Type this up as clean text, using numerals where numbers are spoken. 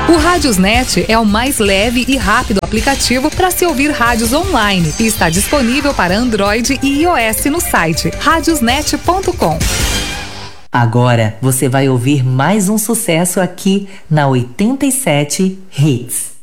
O Rádiosnet é o mais leve e rápido aplicativo para se ouvir rádios online e está disponível para Android e iOS no site radiosnet.com. Agora você vai ouvir mais um sucesso aqui na 87 Hits.